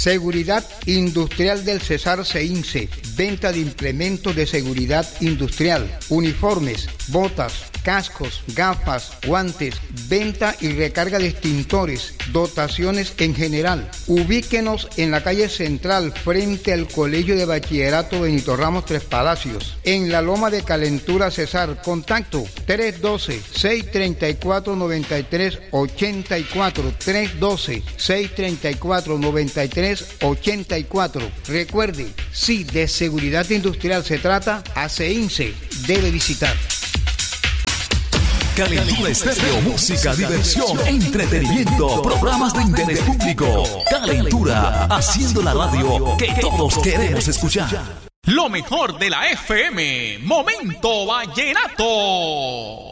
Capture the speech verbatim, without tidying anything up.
Seguridad Industrial del Cesar CEINCE. Venta de implementos de seguridad industrial, uniformes, botas, cascos, gafas, guantes, venta y recarga de extintores, dotaciones en general. Ubíquenos en la calle Central, frente al Colegio de Bachillerato Benito Ramos Tres Palacios, en la Loma de Calentura Cesar. Contacto tres uno dos, seis tres cuatro, nueve tres ocho cuatro, tres uno dos, seis tres cuatro, nueve tres ocho cuatro. Recuerde, si de seguridad industrial se trata, a CEINCE debe visitar. Calentura Estéreo, música, diversión, entretenimiento, programas de interés público. Calentura, haciendo la radio que todos queremos escuchar. Lo mejor de la F M, Momento Vallenato.